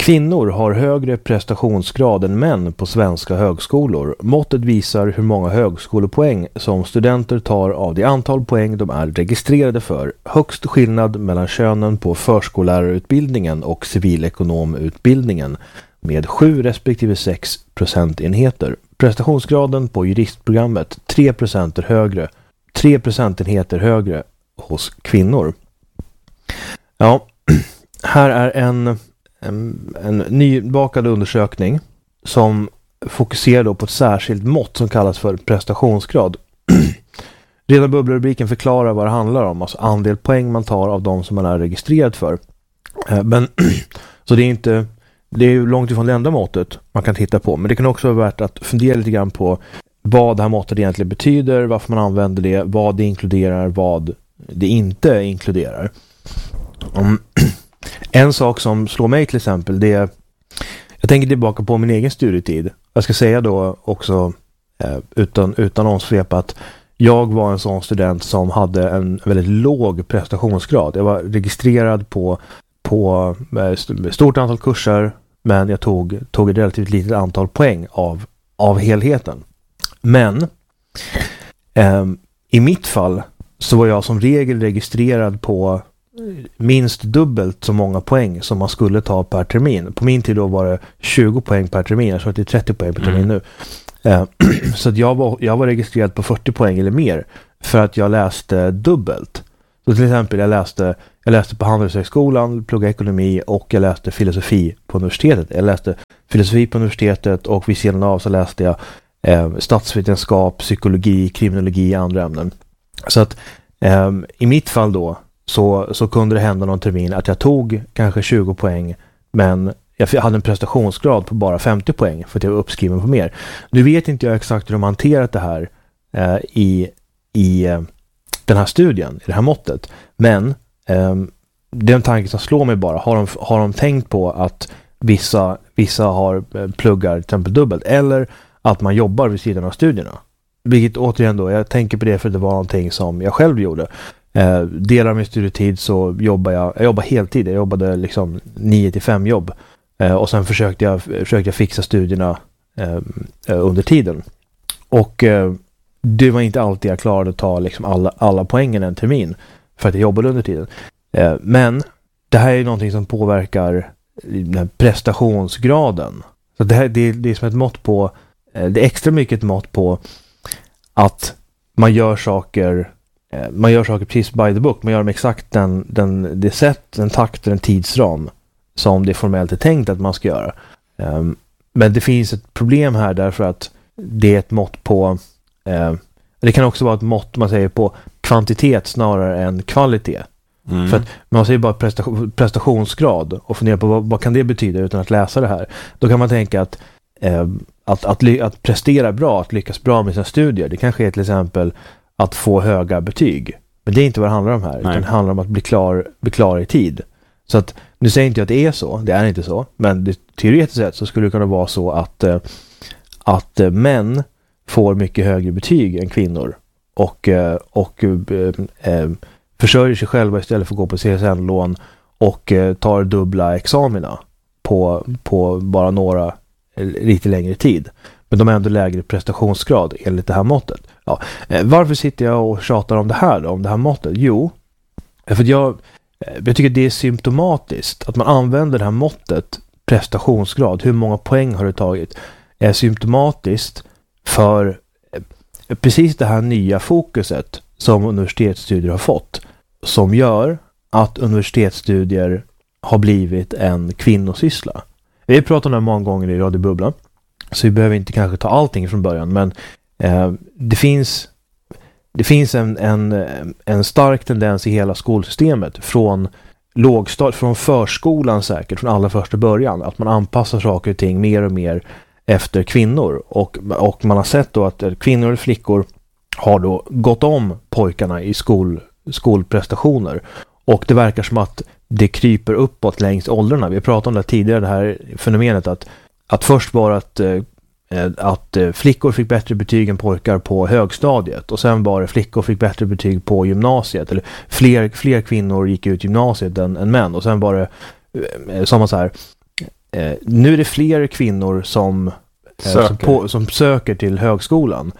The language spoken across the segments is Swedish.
Kvinnor har högre prestationsgrad än män på svenska högskolor. Måttet visar hur många högskolepoäng som studenter tar av det antal poäng de är registrerade för. Högst skillnad mellan könen på förskollärarutbildningen och civilekonomutbildningen med 7 respektive 6 procentenheter. Prestationsgraden på juristprogrammet 3 procentenheter högre hos kvinnor. Ja, här är en nybakad undersökning som fokuserar då på ett särskilt mått som kallas för prestationsgrad. Redan bubbelrubriken förklarar vad det handlar om, alltså andel poäng man tar av de som man är registrerad för. Men så det är ju långt ifrån det enda måttet man kan titta på, men det kan också vara värt att fundera lite grann på vad det här måttet egentligen betyder, varför man använder det, vad det inkluderar, vad det inte inkluderar. En sak som slår mig till exempel, det är, jag tänker tillbaka på min egen studietid. Jag ska säga då också utan omsvep att jag var en sån student som hade en väldigt låg prestationsgrad. Jag var registrerad på ett stort antal kurser, men jag tog ett relativt litet antal poäng av helheten. Men i mitt fall så var jag som regel registrerad på minst dubbelt så många poäng som man skulle ta per termin. På min tid då var det 20 poäng per termin. Jag tror att det är 30 poäng per termin nu. Så att jag var registrerad på 40 poäng eller mer för att jag läste dubbelt. Så till exempel jag läste på Handelshögskolan, pluggade ekonomi och jag läste filosofi på universitetet. Jag läste filosofi på universitetet och vid sidan av så läste jag statsvetenskap, psykologi, kriminologi och andra ämnen. Så att i mitt fall då så kunde det hända någon termin att jag tog kanske 20 poäng, men jag hade en prestationsgrad på bara 50 poäng för att jag var uppskriven på mer. Nu vet inte jag exakt hur de hanterat det här i den här studien, i det här måttet. Men det är en tanke som slår mig bara. Har de tänkt på att vissa har pluggar till exempel dubbelt, eller att man jobbar vid sidan av studierna? Vilket återigen då, jag tänker på det för att det var någonting som jag själv gjorde. Delar av min studietid så jag jobbade heltid. Jag jobbade liksom 9-5 jobb. Och sen försökte jag fixa studierna under tiden. Och det var inte alltid jag klarade att ta liksom alla poängen en termin för att jag jobbade under tiden. Men det här är någonting som påverkar den här prestationsgraden. Så det är som ett mått på, det är extra mycket ett mått på att man gör saker precis by the book. Man gör dem exakt det sätt, den takt och den tidsram som det formellt är tänkt att man ska göra. Men det finns ett problem här därför att det är ett mått på det kan också vara ett mått man säger på kvantitet snarare än kvalitet. För att man säger bara prestationsgrad och funderar på vad kan det betyda utan att läsa det här. Då kan man tänka att prestera bra, att lyckas bra med sina studier, det kanske är till exempel att få höga betyg. Men det är inte vad det handlar om här. Utan det handlar om att bli klar i tid. Så att, nu säger inte jag att det är så. Det är inte så. Men teoretiskt sett så skulle det kunna vara så att män får mycket högre betyg än kvinnor. Och försörjer sig själva istället för att gå på CSN-lån och tar dubbla examina på bara några lite längre tid. Men de har ändå lägre prestationsgrad enligt det här måttet. Ja. Varför sitter jag och tjatar om det här då, om det här måttet? Jo, för att jag tycker det är symptomatiskt att man använder det här måttet prestationsgrad, hur många poäng har du tagit, är symptomatiskt för precis det här nya fokuset som universitetsstudier har fått, som gör att universitetsstudier har blivit en kvinnosyssla. Vi har pratat om det många gånger i Radio Bubbla, så vi behöver inte kanske ta allting från början, men det finns en stark tendens i hela skolsystemet från från förskolan säkert, från allra första början, att man anpassar saker och ting mer och mer efter kvinnor, och man har sett då att kvinnor och flickor har då gått om pojkarna i skolprestationer, och det verkar som att det kryper uppåt längs åldrarna. Vi har pratat om det tidigare, det här fenomenet att först var att flickor fick bättre betyg än pojkar på högstadiet, och sen var det flickor fick bättre betyg på gymnasiet, eller fler kvinnor gick ut gymnasiet än män, och sen var det samma så här, nu är det fler kvinnor som söker till högskolan.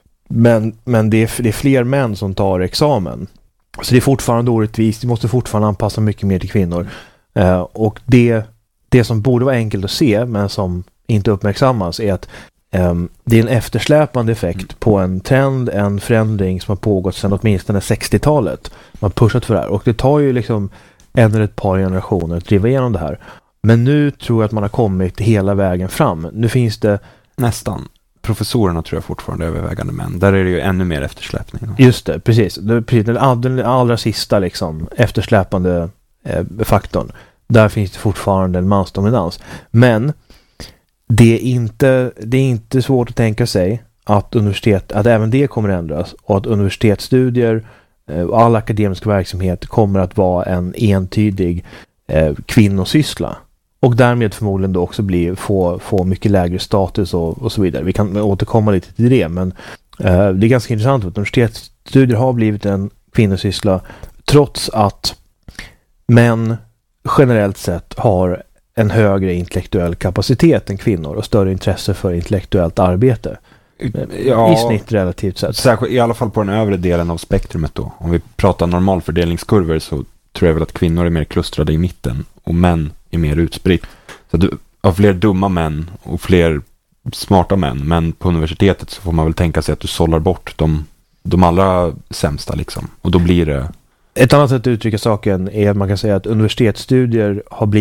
Men det är fler män som tar examen. Så det är fortfarande orättvist. Vi måste fortfarande anpassa mycket mer till kvinnor. Och det som borde vara enkelt att se, men som inte uppmärksammas, är att det är en eftersläpande effekt på en trend, en förändring som har pågått sedan åtminstone 60-talet. Man har pushat för det här. Och det tar ju liksom en eller ett par generationer att driva igenom det här. Men nu tror jag att man har kommit hela vägen fram. Nu finns det... Nästan. Professorerna tror jag fortfarande är övervägande män. Där är det ju ännu mer eftersläpning. Just det, precis. Den allra sista liksom, eftersläpande faktorn. Där finns det fortfarande en mansdominans. Men det är inte svårt att tänka sig att även det kommer att ändras och att universitetsstudier och all akademisk verksamhet kommer att vara en entydig kvinnosyssla. Och därmed förmodligen då också få mycket lägre status och så vidare. Vi kan återkomma lite till det, men det är ganska intressant att universitetsstudier har blivit en kvinnosyssla trots att män generellt sett har en högre intellektuell kapacitet än kvinnor och större intresse för intellektuellt arbete. I snitt relativt sett. Särskilt, i alla fall på den övre delen av spektrumet då. Om vi pratar normalfördelningskurvor så tror jag väl att kvinnor är mer klustrade i mitten och män är mer utspritt. Så du har fler dumma män och fler smarta män, men på universitetet så får man väl tänka sig att du sållar bort de allra sämsta liksom. Och då blir det... Ett annat sätt att uttrycka saken är att man kan säga att universitetsstudier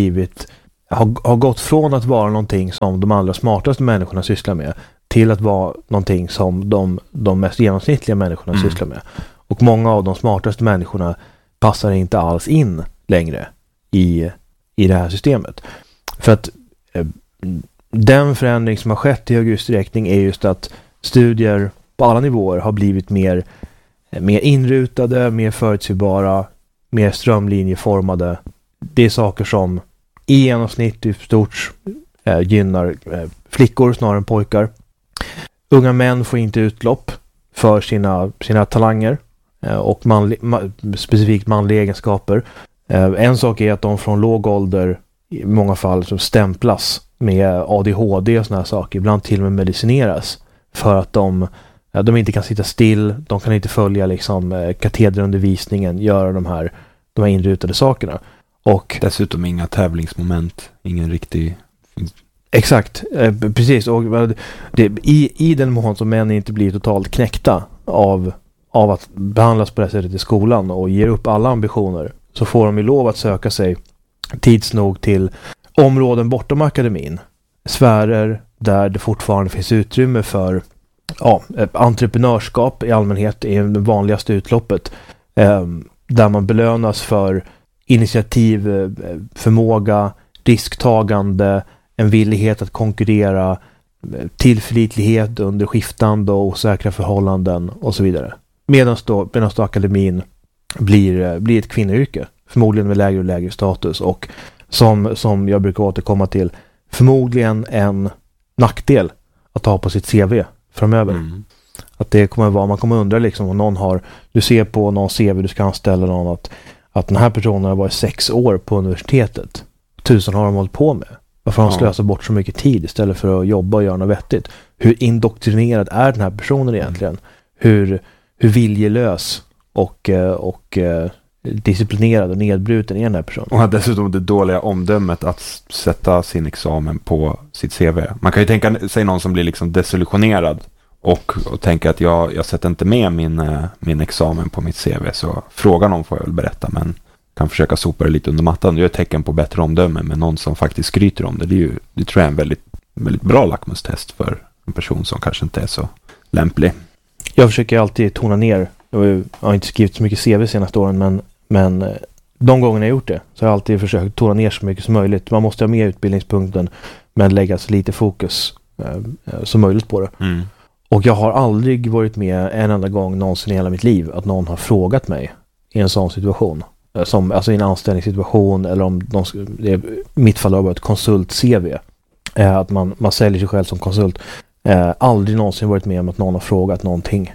har gått från att vara någonting som de allra smartaste människorna sysslar med till att vara någonting som de mest genomsnittliga människorna sysslar med. Och många av de smartaste människorna passar inte alls in längre i det här systemet. För att den förändring som har skett i hög utsträckning är just att studier på alla nivåer har blivit mer inrutade, mer förutsägbara, mer strömlinjeformade. Det är saker som i genomsnitt i stort gynnar flickor snarare än pojkar. Unga män får inte utlopp för sina talanger och specifikt manliga egenskaper. En sak är att de från låg ålder i många fall så stämplas med ADHD och såna här saker. Ibland till och med medicineras för att de inte kan sitta still, de kan inte följa liksom katederundervisningen, göra de här inrutade sakerna. Och dessutom inga tävlingsmoment, ingen riktig... Exakt, precis. Och i den mån som män inte blir totalt knäckta av att behandlas på det sättet i skolan och ger upp alla ambitioner, så får de ju lov att söka sig tids nog till områden bortom akademin. Sfärer där det fortfarande finns utrymme för entreprenörskap i allmänhet är det vanligaste utloppet. Där man belönas för initiativ, förmåga, risktagande, en villighet att konkurrera, tillförlitlighet under skiftande och osäkra förhållanden och så vidare. Medan då akademin blir ett kvinnoyrke, förmodligen med lägre och lägre status och som jag brukar återkomma till, förmodligen en nackdel att ha på sitt CV framöver. Att det kommer vara, man kommer undra liksom om du ser på någon CV du ska anställa någon att den här personen har varit 6 år på universitetet. 1000 har de hållit på med. Varför har de slösat bort så mycket tid istället för att jobba och göra något vettigt? Hur indoktrinerad är den här personen egentligen? Hur viljelös och disciplinerad och nedbruten är den här personen? Och har dessutom det dåliga omdömet att sätta sin examen på sitt CV. Man kan ju tänka sig någon som blir liksom desillusionerad och tänka att jag sätter inte med min examen på mitt CV, så fråga någon får jag väl berätta, men kan försöka sopa det lite under mattan. Det är ett tecken på bättre omdöme, men någon som faktiskt skryter om det. Det tror jag är en väldigt, väldigt bra lackmustest för en person som kanske inte är så lämplig. Jag försöker alltid tona ner. Jag har inte skrivit så mycket CV senaste åren, men de gångerna jag gjort det så har jag alltid försökt tona ner så mycket som möjligt. Man måste ha med utbildningspunkten, men lägga så lite fokus som möjligt på det. Och jag har aldrig varit med en enda gång någonsin i hela mitt liv att någon har frågat mig i en sån situation. Alltså i en anställningssituation, eller om det är, i mitt fall har det varit konsult-CV. Att man säljer sig själv som konsult. Aldrig någonsin varit med om att någon har frågat någonting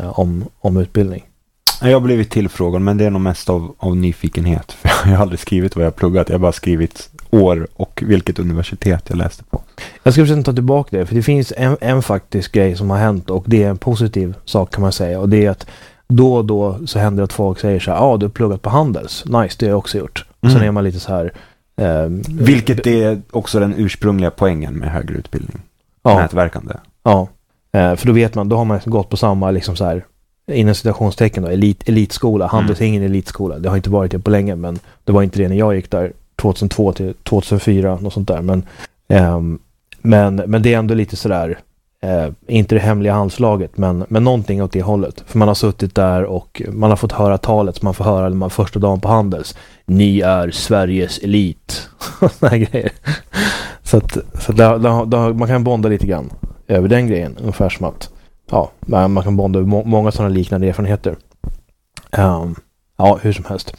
om utbildning. Jag har blivit tillfrågad, men det är nog mest av nyfikenhet. För jag har aldrig skrivit vad jag har pluggat. Jag har bara skrivit år och vilket universitet jag läste på. Jag ska försöka ta tillbaka det, för det finns en faktisk grej som har hänt, och det är en positiv sak kan man säga, och det är att då och då så händer det att folk säger så här, du har pluggat på Handels, nice, det har jag också gjort. Och sen är man lite så här... vilket är också den ursprungliga poängen med högre utbildning. Nätverkande. Ja, för då vet man, då har man gått på samma liksom så här, inom citationstecken då, elitskola. Handels är ingen elitskola, det har inte varit det på länge, men det var inte det när jag gick där 2002 till 2004, något sånt där. Men det är ändå lite sådär, inte det hemliga handslaget, men någonting åt det hållet. För man har suttit där och man har fått höra talet som man får höra när man första dagen på Handels. Ni är Sveriges elit. Såna här grejer. Så där, man kan bonda lite grann över den grejen. Ungefär som att man kan bonda över många sådana liknande erfarenheter. Hur som helst.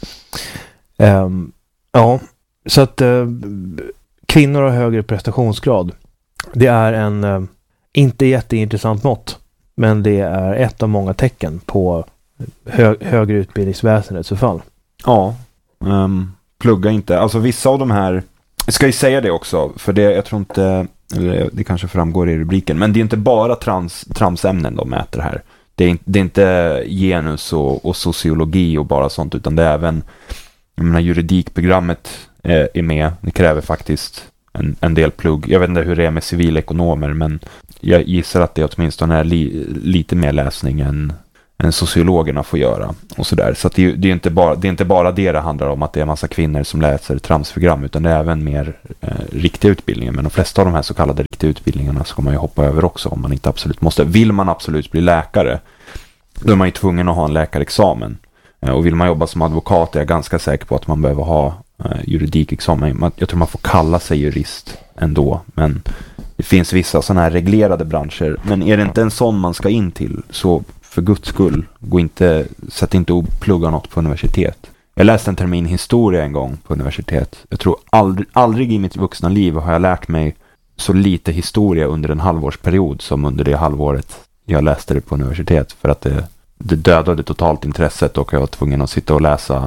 Så att kvinnor har högre prestationsgrad. Det är en inte jätteintressant mått, men det är ett av många tecken på högre utbildningsväsendets förfall. Ja, plugga inte. Alltså vissa av de här, jag ska ju säga det också, för det, jag tror inte, eller det kanske framgår i rubriken, men det är inte bara tramsämnen de mäter här. Det är inte genus och sociologi och bara sånt, utan det är även, jag menar, juridikprogrammet är med. Det kräver faktiskt en del plugg. Jag vet inte hur det är med civilekonomer, men jag gissar att det åtminstone är lite mer läsning än sociologerna får göra och sådär. Så att det är inte bara det handlar om, att det är en massa kvinnor som läser tramsprogram, utan det är även mer riktiga utbildningar. Men de flesta av de här så kallade riktiga utbildningarna ska man ju hoppa över också om man inte absolut måste. Vill man absolut bli läkare, då är man ju tvungen att ha en läkarexamen. Och vill man jobba som advokat är jag ganska säker på att man behöver ha juridikexamen. Jag tror man får kalla sig jurist ändå, men det finns vissa sådana här reglerade branscher. Men är det inte en sån man ska in till, så för guds skull, sätt inte och plugga något på universitet. Jag läste en termin historia en gång på universitet. Jag tror aldrig i mitt vuxna liv har jag lärt mig så lite historia under en halvårsperiod som under det halvåret jag läste det på universitet, för att det dödade totalt intresset, och jag var tvungen att sitta och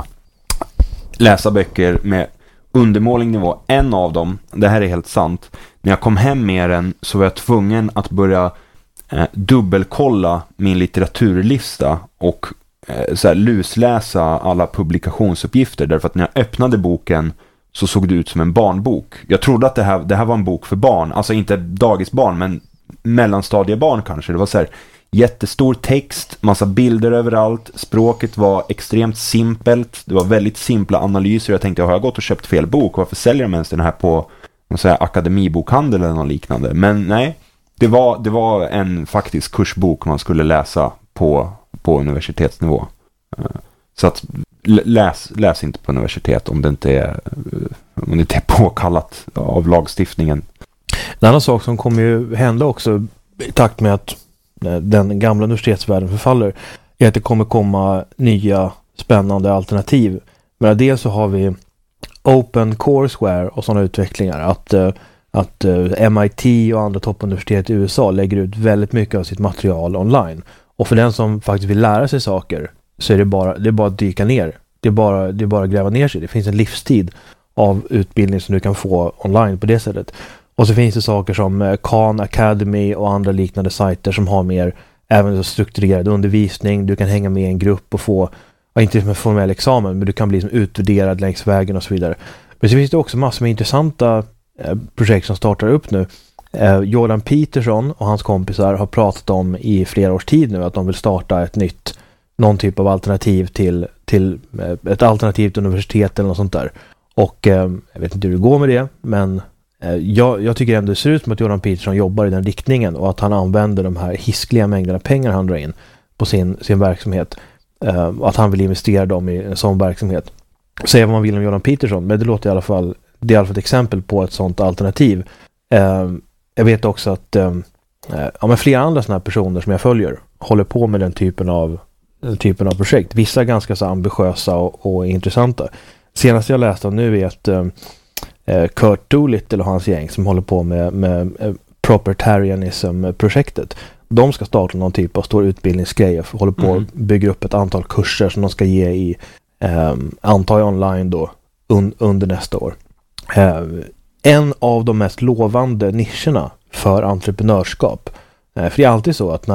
läsa böcker med undermålig nivå. En av dem, det här är helt sant, när jag kom hem med den så var jag tvungen att börja dubbelkolla min litteraturlista och så här, lusläsa alla publikationsuppgifter, därför att när jag öppnade boken så såg det ut som en barnbok. Jag trodde att det här var en bok för barn, alltså inte dagisbarn, men mellanstadiebarn kanske. Det var så här jättestor text, massa bilder överallt, språket var extremt simpelt, det var väldigt simpla analyser. Jag tänkte, har jag gått och köpt fel bok? Varför säljer de ens den här på akademibokhandel eller något liknande? Men nej, det var en faktisk kursbok man skulle läsa på universitetsnivå. Så att läs inte på universitet om det inte är påkallat av lagstiftningen. En annan sak som kommer ju hända också i takt med att den gamla universitetsvärlden förfaller är att det kommer komma nya spännande alternativ. Men dels så har vi Open Courseware och sådana utvecklingar, att MIT och andra toppuniversitet i USA lägger ut väldigt mycket av sitt material online. Och för den som faktiskt vill lära sig saker så är det bara att dyka ner. Det är bara att gräva ner sig. Det finns en livstid av utbildning som du kan få online på det sättet. Och så finns det saker som Khan Academy och andra liknande sajter som har mer även strukturerad undervisning. Du kan hänga med i en grupp och få, inte som en formell examen, men du kan bli som utvärderad längs vägen och så vidare. Men så finns det också massor med intressanta projekt som startar upp nu. Jordan Peterson och hans kompisar har pratat om i flera års tid nu att de vill starta någon typ av alternativ till ett alternativt universitet eller något sånt där. Och jag vet inte hur det går med det, men jag tycker ändå det ser ut som att Jordan Peterson jobbar i den riktningen och att han använder de här hiskliga mängderna pengar han drar in på sin verksamhet. Att han vill investera dem i en sån verksamhet. Säga vad man vill om Jordan Peterson, men det låter i alla fall, det är i alla fall ett exempel på ett sånt alternativ. Jag vet också att men flera andra såna här personer som jag följer håller på med den typen av projekt. Vissa är ganska så ambitiösa och intressanta. Senast jag läste om nu är att Kurt Doolittle och hans gäng som håller på med propertarianism-projektet. De ska starta någon typ av stor utbildningsgrej och håller på att bygga upp ett antal kurser som de ska ge i antar online då under nästa år. en av de mest lovande nischerna för entreprenörskap. För det är alltid så att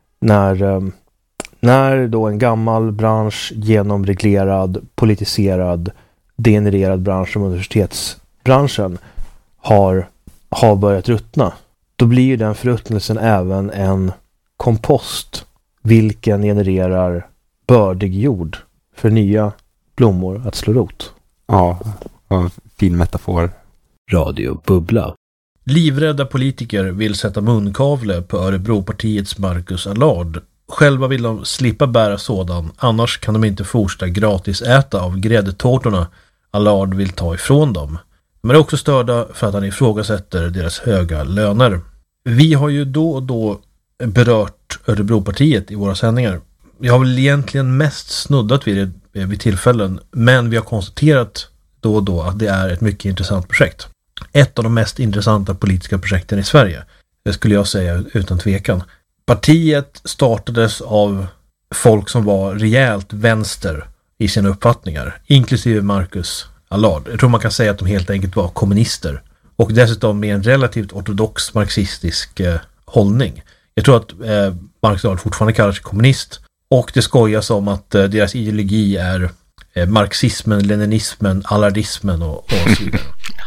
när då en gammal bransch, genomreglerad, politiserad, degenererad bransch som universitetsbranschen har börjat ruttna, då blir ju den förruttnelsen även en kompost, vilken genererar bördig jord för nya blommor att slå rot. Ja, fin metafor. Radio Bubbla. Livrädda politiker vill sätta munkavle på Örebropartiets Marcus Allard. Själva vill de slippa bära sådan, annars kan de inte fortsätta gratis äta av gräddtårtorna Allard vill ta ifrån dem. De är också störda för att han ifrågasätter deras höga löner. Vi har ju då och då berört Örebropartiet i våra sändningar. Vi har väl egentligen mest snuddat vid det vid tillfällen, men vi har konstaterat då och då att det är ett mycket intressant projekt. Ett av de mest intressanta politiska projekten i Sverige. Det skulle jag säga utan tvekan. Partiet startades av folk som var rejält vänster i sina uppfattningar, inklusive Marcus Allard. Jag tror man kan säga att de helt enkelt var kommunister. Och dessutom med en relativt ortodox marxistisk hållning. Jag tror att Marcus Allard fortfarande kallar sig kommunist. Och det skojas om att deras ideologi är marxismen, leninismen, allardismen och så vidare.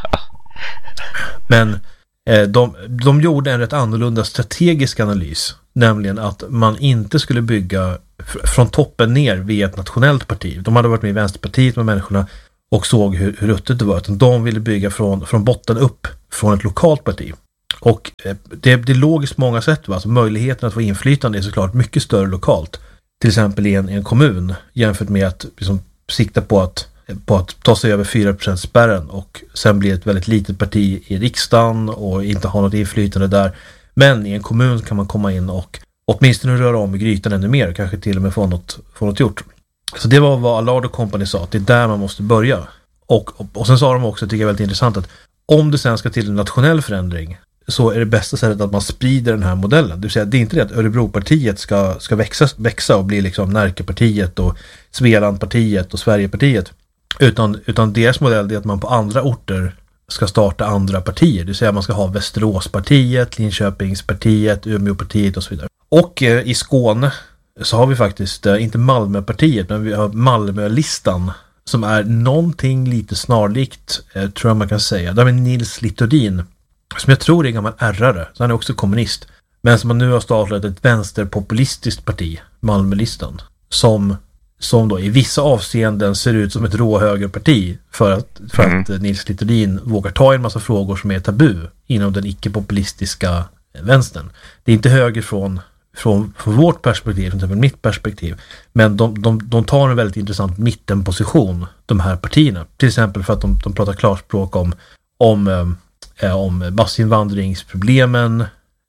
Men de gjorde en rätt annorlunda strategisk analys, nämligen att man inte skulle bygga från toppen ner via ett nationellt parti. De hade varit med i Vänsterpartiet med människorna och såg hur ruttet det var. De ville bygga från botten upp, från ett lokalt parti. Och det är logiskt på många sätt. Alltså möjligheten att få inflytande är såklart mycket större lokalt. Till exempel i en kommun, jämfört med att liksom sikta på att ta sig över 4% spärren och sen bli ett väldigt litet parti i riksdagen och inte ha något inflytande där. Men i en kommun kan man komma in och åtminstone röra om i grytan ännu mer, kanske till och med få något gjort. Så det var vad Allard och Company sa, att det är där man måste börja. Och sen sa de också, tycker jag är väldigt intressant, att om det sen ska till en nationell förändring så är det bästa sättet att man sprider den här modellen. Det vill säga, det är inte det att Örebropartiet ska växa och bli liksom Närkepartiet och Svealandpartiet och Sverigepartiet. Utan deras modell är att man på andra orter ska starta andra partier. Det vill säga man ska ha Västeråspartiet, Linköpingspartiet, Umeåpartiet och så vidare. Och i Skåne så har vi faktiskt inte Malmöpartiet, men vi har Malmölistan som är någonting lite snarlikt, tror jag man kan säga. Där är Nils Littorin, som jag tror är en gammal ärrare, så han är också kommunist. Men som man nu har startat ett vänsterpopulistiskt parti, Malmölistan, som då i vissa avseenden ser ut som ett råhögerparti för att Nils Littorin vågar ta en massa frågor som är tabu inom den icke-populistiska vänstern. Det är inte höger från vårt perspektiv, från exempel mitt perspektiv, men de tar en väldigt intressant mittenposition, de här partierna. Till exempel för att de pratar klarspråk om massinvandringsproblemen,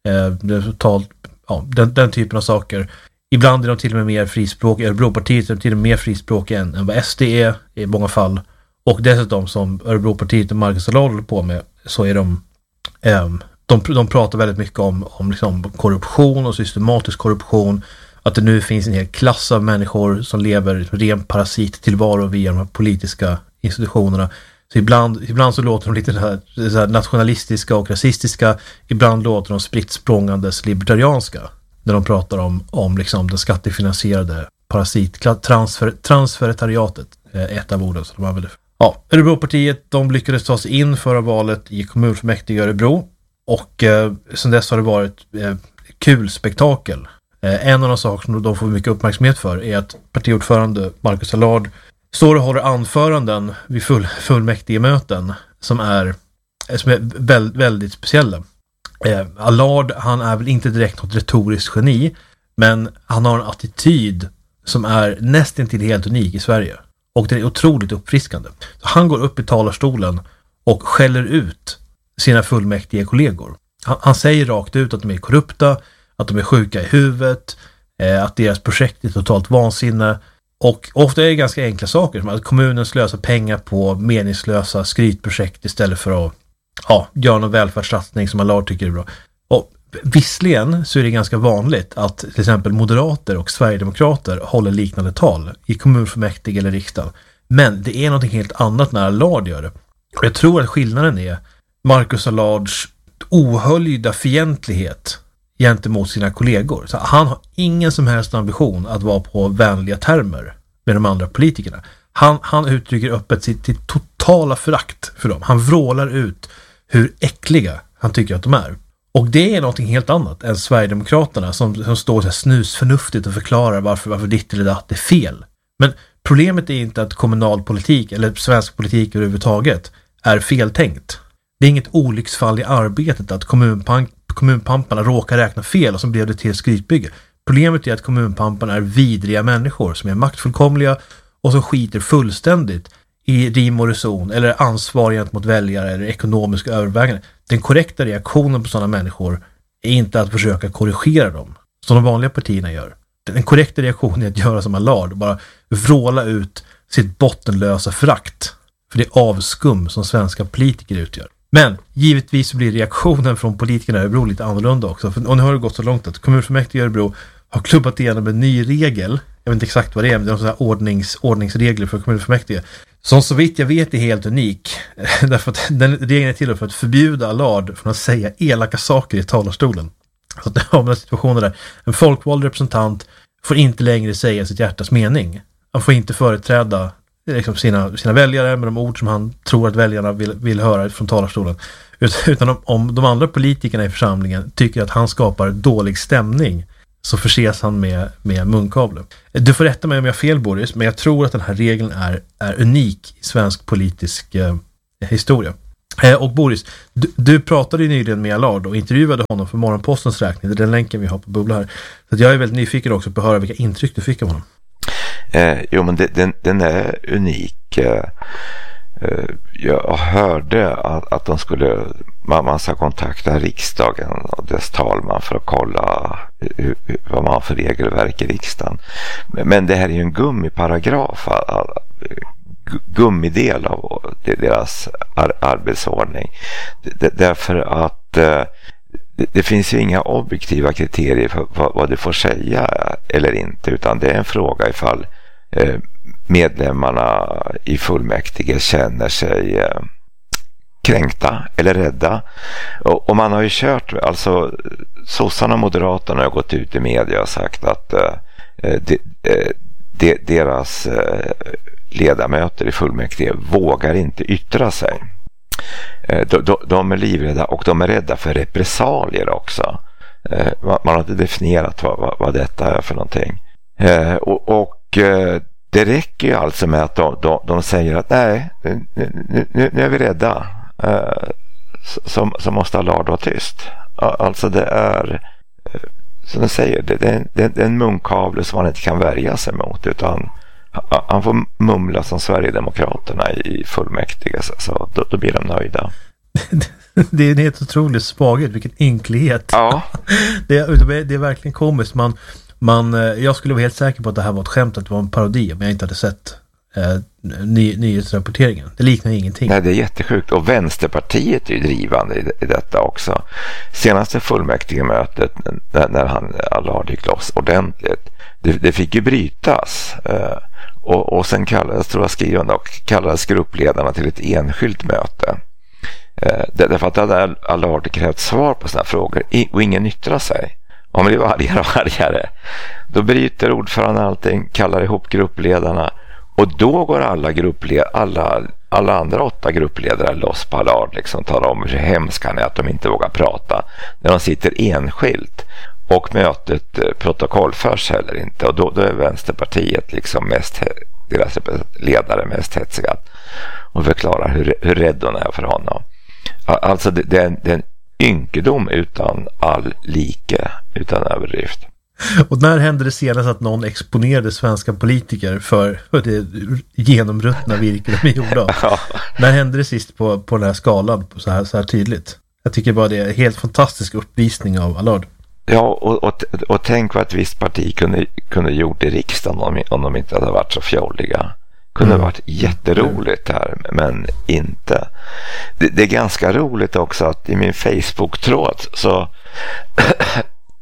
den typen av saker. Ibland är de till och med mer frispråkiga. Örebropartiet är till och med mer frispråkiga än vad SD är i många fall. Och dessutom, som Örebropartiet och Marcus Allard håller på med, så är de pratar väldigt mycket om liksom korruption och systematisk korruption. Att det nu finns en hel klass av människor som lever ren parasittillvaro via de här politiska institutionerna. Så ibland så låter de lite så här nationalistiska och rasistiska. Ibland låter de spritt språngandes libertarianska. När de pratar om liksom den skattefinansierade transferetariatet. Ett av orden som de använder. Ja, Örebropartiet, de lyckades ta sig in förra valet i kommunfullmäktige i Örebro. Och sen dess har det varit kul spektakel. En av de saker som de får mycket uppmärksamhet för är att partiordförande Marcus Allard står och håller anföranden vid fullmäktigemöten som är väldigt, väldigt speciella. Allard, han är väl inte direkt något retoriskt geni, men han har en attityd som är nästan till helt unik i Sverige. Och det är otroligt uppfriskande. Så han går upp i talarstolen och skäller ut sina fullmäktige kollegor. Han säger rakt ut att de är korrupta, att de är sjuka i huvudet, att deras projekt är totalt vansinne. Och ofta är det ganska enkla saker, som att kommunen slösar pengar på meningslösa skrytprojekt istället för att göra någon välfärdssatsning som Allard tycker är bra. Och visserligen så är det ganska vanligt att till exempel moderater och sverigedemokrater håller liknande tal i kommunfullmäktige eller riksdagen. Men det är något helt annat när Allard gör det. Och jag tror att skillnaden är Marcus Allards ohöljda fientlighet gentemot sina kollegor. Så han har ingen som helst ambition att vara på vänliga termer med de andra politikerna. Han uttrycker öppet sitt totala förakt för dem. Han vrålar ut hur äckliga han tycker att de är. Och det är någonting helt annat än Sverigedemokraterna som står så här snusförnuftigt och förklarar varför ditt eller datt är fel. Men problemet är inte att kommunalpolitik eller svensk politik överhuvudtaget är feltänkt. Det är inget olycksfall i arbetet att kommunpamparna råkar räkna fel och så blev det till skrytbygge. Problemet är att kommunpamparna är vidriga människor som är maktfullkomliga och som skiter fullständigt i rim och reson eller ansvar gentemot väljare eller ekonomiska överväganden. Den korrekta reaktionen på sådana människor är inte att försöka korrigera dem som de vanliga partierna gör. Den korrekta reaktionen är att göra som Allard och bara vråla ut sitt bottenlösa förakt för det avskum som svenska politiker utgör. Men givetvis blir reaktionen från politikerna i Örebro lite annorlunda också. Och nu har det gått så långt att kommunfullmäktige i Örebro har klubbat igenom en ny regel. Jag vet inte exakt vad det är, men det är någon ordningsregler för kommunfullmäktige. Som så vitt jag vet är helt unik. Därför att den regeln är till för att förbjuda Allard från att säga elaka saker i talarstolen. Så att det har man situationer där en folkvald representant får inte längre säga sitt hjärtas mening. Han får inte företräda liksom sina väljare med de ord som han tror att väljarna vill höra från talarstolen. Utan om de andra politikerna i församlingen tycker att han skapar dålig stämning så förses han med munkavle. Du får rätta mig om jag har fel, Boris, men jag tror att den här regeln är unik i svensk politisk historia. Och Boris, du pratade ju nyligen med Allard och intervjuade honom för Morgonpostens räkning. Det är den länken vi har på Bubbla här. Så jag är väldigt nyfiken också på att höra vilka intryck du fick av honom. Jo, men den är unik. Jag hörde att man ska kontakta riksdagen och dess talman för att kolla vad man har för regelverk i riksdagen. Men det här är ju en gummiparagraf, gummidel av deras arbetsordning. Därför att det finns ju inga objektiva kriterier för vad du får säga eller inte, utan det är en fråga ifall medlemmarna i fullmäktige känner sig kränkta eller rädda. Och man har ju kört, alltså sossarna och moderaterna har gått ut i media och sagt att deras ledamöter i fullmäktige vågar inte yttra sig. De är livrädda och de är rädda för repressalier också. Man har inte definierat vad detta är för någonting. Och det räcker ju alltså med att de säger att nej, nu är vi rädda. Så måste Allard vara tyst. Alltså det är, som de säger, det är en munkavle som man inte kan värja sig mot, utan han får mumla som Sverigedemokraterna i fullmäktige, så då blir de nöjda. Det är en helt otrolig svaghet, vilken ynklighet. Ja. Det är verkligen komiskt. Jag skulle vara helt säker på att det här var ett skämt, att det var en parodi, om jag inte hade sett nyhetsrapporteringen. Det liknar ingenting. Nej, det är jättesjukt. Och Vänsterpartiet är ju drivande i detta också. Senaste fullmäktigemötet när Allard gick loss ordentligt, det fick ju brytas. Och sen kallades gruppledarna till ett enskilt möte. Därför att det hade Allard krävt svar på sådana frågor och ingen yttrar sig. Om det var argare. Då bryter ordföranden allting, kallar ihop gruppledarna, och då går alla andra 8 gruppledare loss på Allard, liksom talar om hur hemska han är att de inte vågar prata när de sitter enskilt, och mötet protokollförs heller inte, och då är Vänsterpartiet liksom deras ledare mest hetsiga och förklarar hur rädd hon är för honom. Alltså det är en ynkedom utan all like, utan överdrift. Och när hände det senast att någon exponerade svenska politiker för det genomruttna virke de är gjorda? Ja. När hände det sist på den här skalan så här tydligt? Jag tycker bara det är en helt fantastisk uppvisning av Allard. Ja, och tänk vad ett visst parti kunde gjort i riksdagen om de inte hade varit så fjolliga. Kunde varit jätteroligt här, men inte. Det är ganska roligt också att i min Facebook-tråd så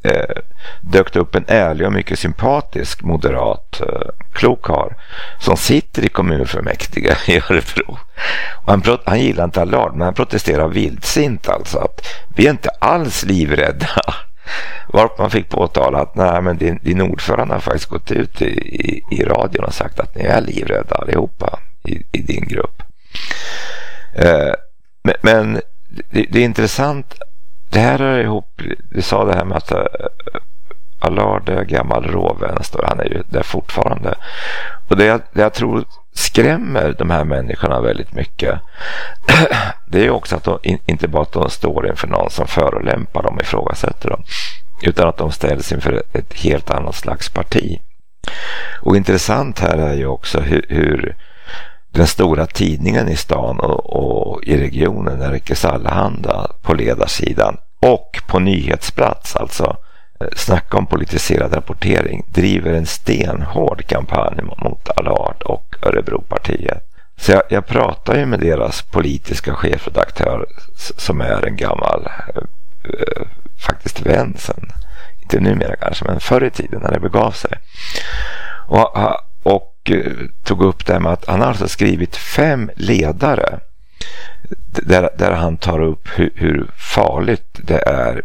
dök det upp en ärlig och mycket sympatisk moderat klokkarl som sitter i kommunfullmäktige i Örebro. Och han gillar inte Allard, men han protesterar vildsint alltså att vi är inte alls livrädda. Varpå man fick påtala att nej, men din ordförande har faktiskt gått ut i radion och sagt att ni är livrädda allihopa i din grupp. Men det är intressant. Det här är ihop, du sa det här med att Allard är gammal råvänster, han är ju där fortfarande. Och det jag tror skrämmer de här människorna väldigt mycket, det är ju också att de, inte bara att de står inför någon som förolämpar dem och ifrågasätter dem, utan att de ställs inför ett helt annat slags parti. Och intressant här är ju också hur den stora tidningen i stan och i regionen, Nerikes Allehanda, på ledarsidan och på nyhetsplats, alltså snacka om politiserad rapportering, driver en stenhård kampanj mot Allard och Örebropartiet. Så jag pratar ju med deras politiska chefredaktör som är en gammal faktiskt vän sen, inte numera kanske, men förr i tiden när det begav sig. Och tog upp det med att han har alltså skrivit 5 ledare där han tar upp hur farligt det är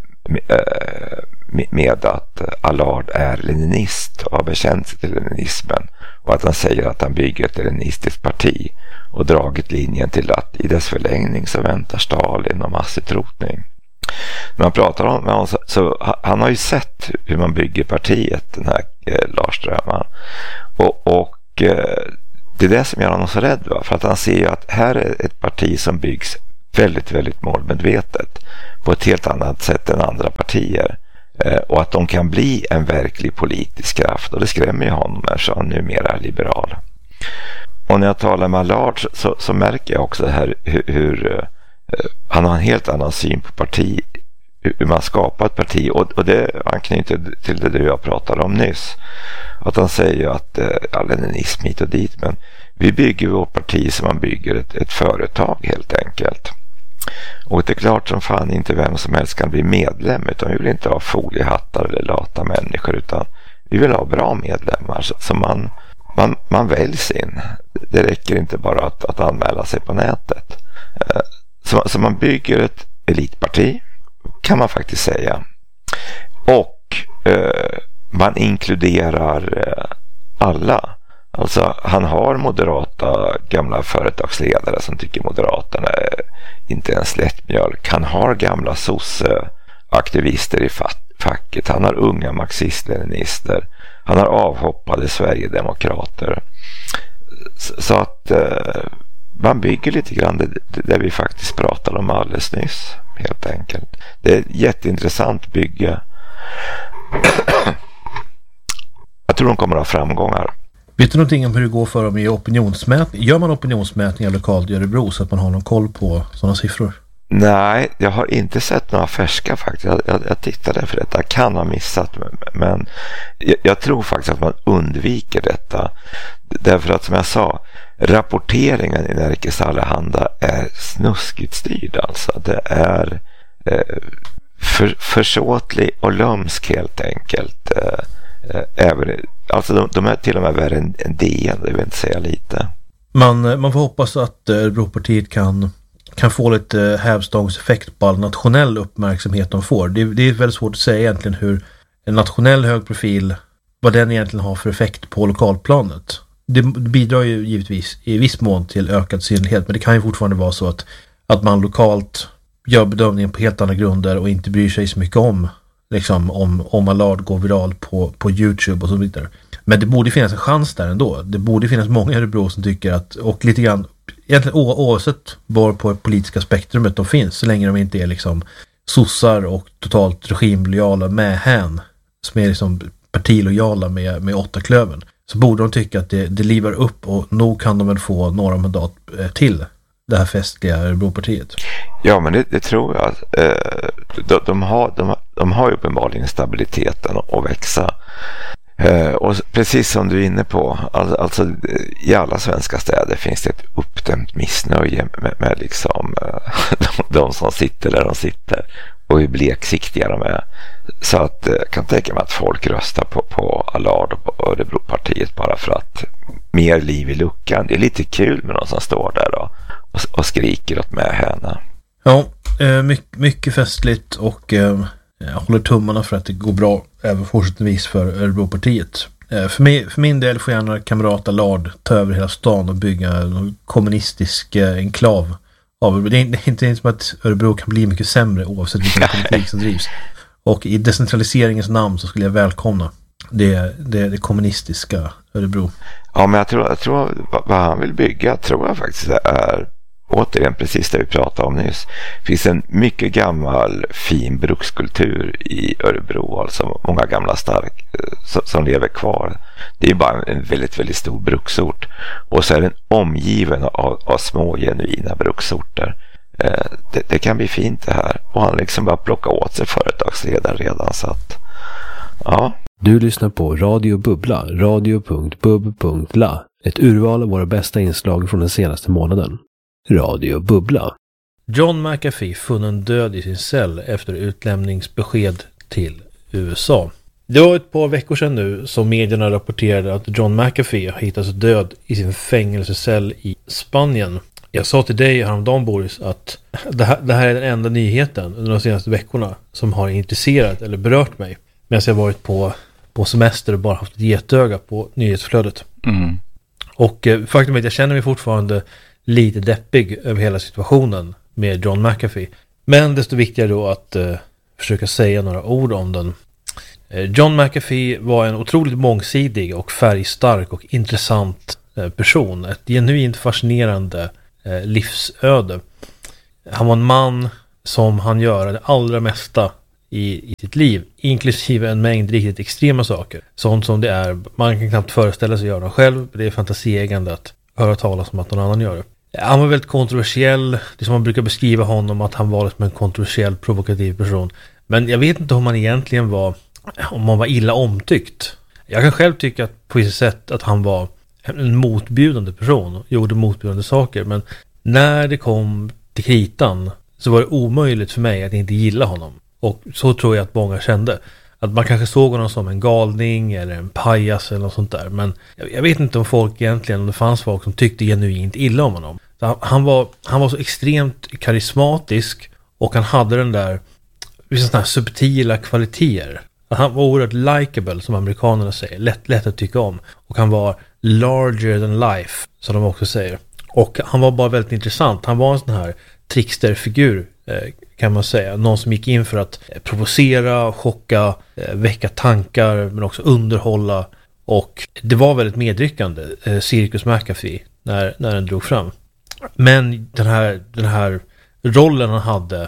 med att Allard är leninist och har bekänt sig till leninismen, och att han säger att han bygger ett leninistiskt parti och dragit linjen till att i dess förlängning så väntar Stalin och massutrotning. När man pratar om honom så han har ju sett hur man bygger partiet, den här Lars Strömman, och det är det som gör honom så rädd, va? För att han ser ju att här är ett parti som byggs väldigt, väldigt målmedvetet på ett helt annat sätt än andra partier, och att de kan bli en verklig politisk kraft, och det skrämmer ju honom eftersom han numera är liberal. Och när jag talar med Allard så märker jag också det här hur han har en helt annan syn på parti, hur man skapar ett parti, och det anknyter till det jag pratade om nyss, att han säger att leninism hit och dit, men vi bygger vårt parti som man bygger ett företag helt enkelt. Och det är klart som fan inte vem som helst kan bli medlem, utan vi vill inte ha foliehattar eller lata människor, utan vi vill ha bra medlemmar så man väljs in. Det räcker inte bara att anmäla sig på nätet. Så man bygger ett elitparti, kan man faktiskt säga. Och man inkluderar alla. Alltså han har moderata gamla företagsledare som tycker Moderaterna är inte ens lättmjölk. Han har gamla aktivister i facket. Han har unga marxist-leninister. Han har avhoppade Sverigedemokrater. Så att man bygger lite grann det vi faktiskt pratade om alldeles nyss, helt enkelt. Det är ett jätteintressant bygge. Jag tror de kommer att ha framgångar. Vet du någonting om hur det går för dem i opinionsmätning? Gör man opinionsmätningar lokalt i Örebro så att man har någon koll på sådana siffror? Nej, jag har inte sett några färska faktiskt. Jag tittade för detta, kan ha missat, men jag tror faktiskt att man undviker detta. Därför att som jag sa, rapporteringen i Nerikes Allehanda är snuskigt styrd alltså. Det är försåtlig och lömsk helt enkelt. Alltså de är till och med värre än DN, det vill inte säga lite. Man får hoppas att Örebropartiet kan få lite hävstångseffekt på all nationell uppmärksamhet de får. Det är väldigt svårt att säga egentligen hur en nationell hög profil, vad den egentligen har för effekt på lokalplanet. Det bidrar ju givetvis i viss mån till ökad synlighet, men det kan ju fortfarande vara så att man lokalt gör bedömningen på helt andra grunder och inte bryr sig så mycket om liksom om Allard går viral på YouTube och så vidare. Men det borde finnas en chans där ändå. Det borde finnas många i Örebro som tycker att, och lite grann egentligen oavsett var på det politiska spektrumet de finns, så länge de inte är liksom sossar och totalt regimlojala med hän, som är liksom partilojala med 8 klöven, så borde de tycka att det livar upp, och nog kan de väl få några mandat till det här festliga Örebropartiet. Ja, men det tror jag. De har ju uppenbarligen stabiliteten att växa. Och precis som du är inne på, alltså i alla svenska städer finns det ett uppdämt missnöje med liksom de som sitter där de sitter. och hur bleksiktiga de är. Så att jag kan tänka mig att folk röstar på Allard och på Örebropartiet bara för att mer liv i luckan. Det är lite kul med någon som står där och skriker åt med henne. Ja, mycket festligt och jag håller tummarna för att det går bra även fortsättningsvis för Örebropartiet. För min del får gärna kamrat Allard ta över hela stan och bygga en kommunistisk enklav. Det är inte som att Örebro kan bli mycket sämre oavsett vilken politik som drivs. Och i decentraliseringens namn så skulle jag välkomna det kommunistiska Örebro. Ja, men jag tror vad han vill bygga tror jag faktiskt är återigen precis det vi pratade om nyss. Det finns en mycket gammal fin brukskultur i Örebro, alltså många gamla stark som lever kvar. Det är bara en väldigt, väldigt stor bruksort. Och så är den omgiven av små genuina bruksorter. Det kan bli fint det här. Och han liksom bara plocka åt sig företagsledaren redan så att ja. Du lyssnar på Radio Bubbla, radio.bub.la. Ett urval av våra bästa inslag från den senaste månaden. Radio Bubbla. John McAfee funnen död i sin cell efter utlämningsbesked till USA. Det var ett par veckor sedan nu som medierna rapporterade att John McAfee har hittats död i sin fängelsecell i Spanien. Jag sa till dig häromdagen, Boris, att det här är den enda nyheten under de senaste veckorna som har intresserat eller berört mig. Medan jag varit på semester och bara haft ett getöga på nyhetsflödet. Mm. Och faktum är att jag känner mig fortfarande lite deppig över hela situationen med John McAfee. Men desto viktigare då att försöka säga några ord om den. John McAfee var en otroligt mångsidig och färgstark och intressant person. Ett genuint fascinerande livsöde. Han var en man som han gör det allra mesta i sitt liv, inklusive en mängd riktigt extrema saker. Sånt som det är, man kan knappt föreställa sig göra själv. Det är fantasieggande att höra talas om att någon annan gör det. Han var väldigt kontroversiell. Det är som man brukar beskriva honom, att han var som en kontroversiell, provokativ person. Men jag vet inte om han egentligen var, om man var illa omtyckt. Jag kan själv tycka att på vissa sätt att han var en motbjudande person, gjorde motbjudande saker. Men när det kom till kritan så var det omöjligt för mig att inte gilla honom. Och så tror jag att många kände. Att man kanske såg honom som en galning eller en pajas eller något sånt där. Men jag vet inte om folk egentligen, om det fanns folk som tyckte genuint illa om honom. Han var så extremt karismatisk och han hade den där vissa sådana här subtila kvaliteter. Att han var oerhört likable, som amerikanerna säger. Lätt att tycka om. Och han var larger than life, som de också säger. Och han var bara väldigt intressant. Han var en sån här tricksterfigur, kan man säga. Någon som gick in för att provocera, chocka, väcka tankar, men också underhålla. Och det var väldigt medryckande, Cirkus McAfee, när den drog fram. Men den här rollen han hade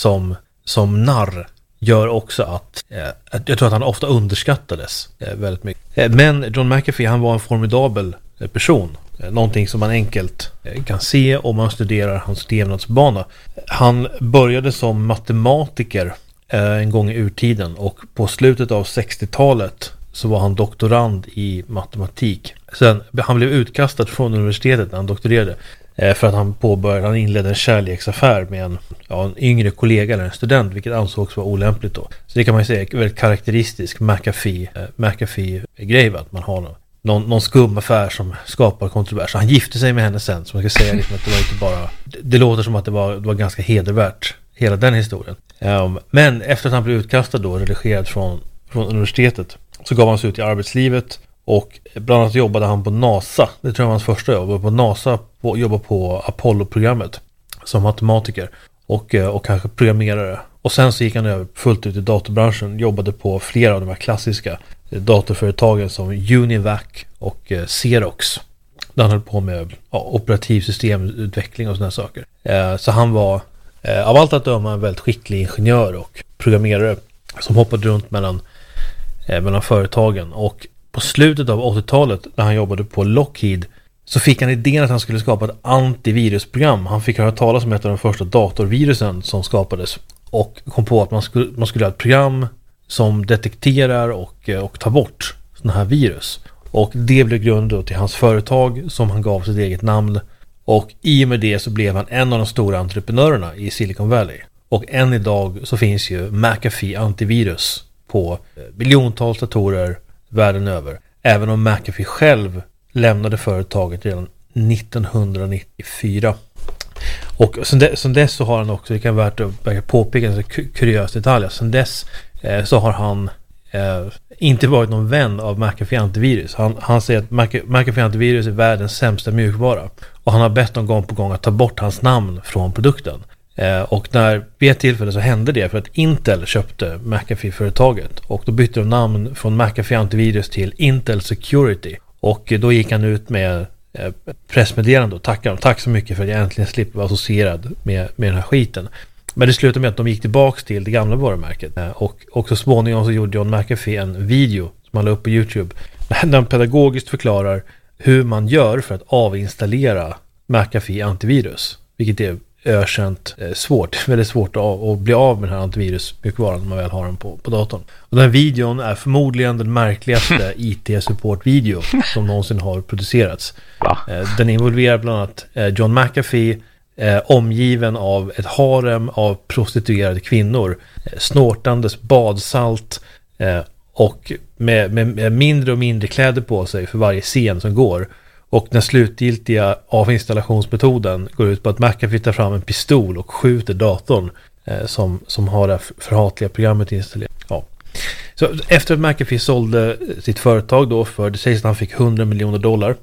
som narr gör också att jag tror att han ofta underskattades väldigt mycket. Men John McAfee, han var en formidabel person. Någonting som man enkelt kan se om man studerar hans levnadsbana. Han började som matematiker en gång i urtiden, och på slutet av 60-talet så var han doktorand i matematik. Sen han blev utkastad från universitetet när han doktorerade för att han inledde en kärleksaffär med en yngre kollega eller en student, vilket ansågs vara olämpligt då. Så det kan man ju säga är väldigt karaktäristisk McAfee-grej, att man har någon skum affär som skapar kontrovers. Han gifte sig med henne sen, så man ska säga liksom att det var inte bara, det låter som att det var ganska hedervärt, hela den historien. Men efter att han blev utkastad då, redigerad från universitetet, så gav han sig ut i arbetslivet. Och bland annat jobbade han på NASA. Det tror jag var hans första jobb. På NASA jobbade på Apollo-programmet som matematiker och kanske programmerare. Och sen så gick han över fullt ut i datorbranschen. Jobbade på flera av de här klassiska datorföretagen som Univac och Xerox. Där han höll på med operativsystemutveckling och sådana saker. Så han var av allt att döma en väldigt skicklig ingenjör och programmerare som hoppade runt mellan företagen. Och på slutet av 80-talet, när han jobbade på Lockheed, så fick han idén att han skulle skapa ett antivirusprogram. Han fick höra talas om ett av de första datorvirusen som skapades och kom på att man skulle ha ett program som detekterar och tar bort sådana här virus. Och det blev grunden till hans företag, som han gav sitt eget namn. Och i och med det så blev han en av de stora entreprenörerna i Silicon Valley. Och än idag så finns ju McAfee antivirus på miljontals datorer världen över. Även om McAfee själv lämnade företaget redan 1994. Och sen dess så har han också, det kan vara värt att påpeka en kuriös detalj, sen dess så har han inte varit någon vän av McAfee antivirus. Han säger att McAfee antivirus är världens sämsta mjukvara. Och han har bett dem gång på gång att ta bort hans namn från produkten. Och vid ett tillfälle så hände det för att Intel köpte McAfee-företaget. Och då bytte de namn från McAfee antivirus till Intel Security. Och då gick han ut med pressmeddelande och tackade dem. Tack så mycket för att jag äntligen slipper vara associerad med den här skiten. Men det slutade med att de gick tillbaka till det gamla varumärket. Och så småningom så gjorde John McAfee en video som han la upp på YouTube. Där han pedagogiskt förklarar hur man gör för att avinstallera McAfee antivirus. Vilket är ökänt svårt. Väldigt svårt att bli av med den här antivirusmjukvaran när man väl har den på datorn. Och den här videon är förmodligen den märkligaste IT-support-video som någonsin har producerats. Den involverar bland annat John McAfee omgiven av ett harem av prostituerade kvinnor, snortandes badsalt och med mindre och mindre kläder på sig för varje scen som går. Och den slutgiltiga avinstallationsmetoden går ut på att McAfee tar fram en pistol och skjuter datorn som har det förhatliga programmet installerat. Ja. Så efter att McAfee sålde sitt företag då för, det sägs att han fick $100 miljoner,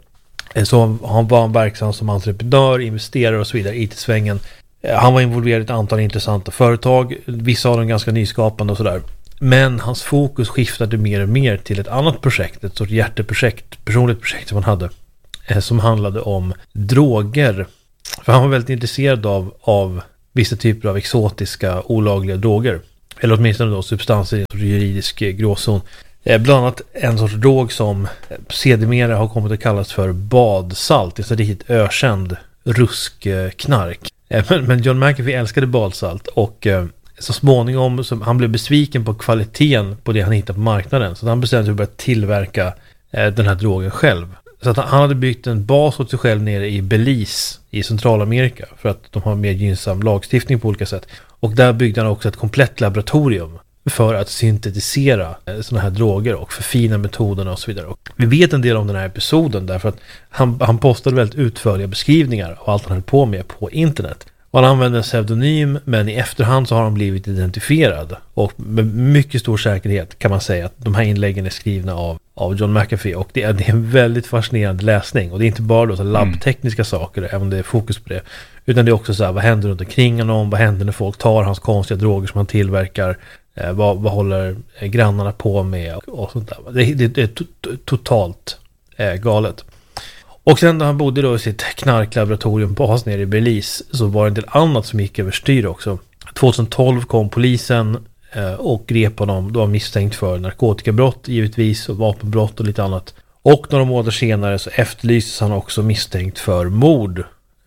så han var verksam som entreprenör, investerare och så vidare i IT-svängen. Han var involverad i ett antal intressanta företag, vissa av dem ganska nyskapande och sådär. Men hans fokus skiftade mer och mer till ett annat projekt, ett sorts hjärteprojekt, personligt projekt som han hade, som handlade om droger. För han var väldigt intresserad av vissa typer av exotiska, olagliga droger. Eller åtminstone då substanser i en sorts juridisk gråzon. Bland annat en sorts drog som sedermera har kommit att kallas för badsalt. Det är så riktigt ökänd ruskknark. Men John McAfee älskade badsalt och så småningom så han blev besviken på kvaliteten på det han hittade på marknaden. Så han bestämde sig för att tillverka den här drogen själv. Så att han hade byggt en bas åt sig själv nere i Belize i Centralamerika för att de har mer gynnsam lagstiftning på olika sätt. Och där byggde han också ett komplett laboratorium för att syntetisera sådana här droger och förfina metoderna och så vidare. Och vi vet en del om den här episoden därför att han postade väldigt utförliga beskrivningar av allt han höll på med på internet. Och han använde en pseudonym, men i efterhand så har han blivit identifierad. Och med mycket stor säkerhet kan man säga att de här inläggen är skrivna av John McAfee. Och det är en väldigt fascinerande läsning. Och det är inte bara då så labbtekniska saker, även om det är fokus på det. Utan det är också så här, vad händer runt omkring honom? Vad händer när folk tar hans konstiga droger som han tillverkar? Vad håller grannarna på med? Och sånt där. Det är totalt galet. Och sen när han bodde då i sitt knarklaboratorium på nere i Belize så var det en del annat som gick överstyr också. 2012 kom polisen och grep honom. Då var misstänkt för narkotikabrott givetvis och vapenbrott och lite annat. Och några månader senare så efterlystes han också misstänkt för mord.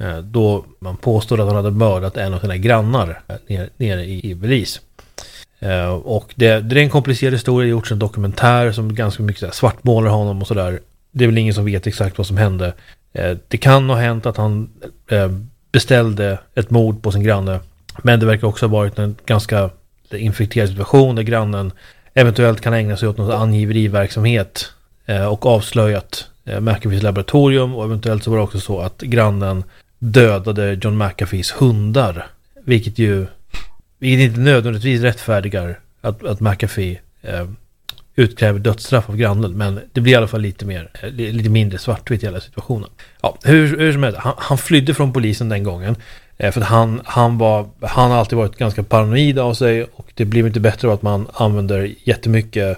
Då man påstod att han hade mördat en av sina grannar nere i Belize. Och det är en komplicerad historia. Det har gjorts en dokumentär som ganska mycket svartmålar honom och sådär. Det är väl ingen som vet exakt vad som hände. Det kan ha hänt att han beställde ett mord på sin granne. Men det verkar också ha varit en ganska infekterad situation där grannen eventuellt kan ägna sig åt någon angiveriverksamhet och avslöjat McAfees laboratorium. Och eventuellt så var det också så att grannen dödade John McAfees hundar. Vilket inte nödvändigtvis rättfärdigar att McAfee utkräver dödsstraff av grannen, men det blir i alla fall lite mindre svartvitt i hela situationen. Ja, hur som helst, han flydde från polisen den gången för att han har alltid varit ganska paranoid av sig och det blir inte bättre av att man använder jättemycket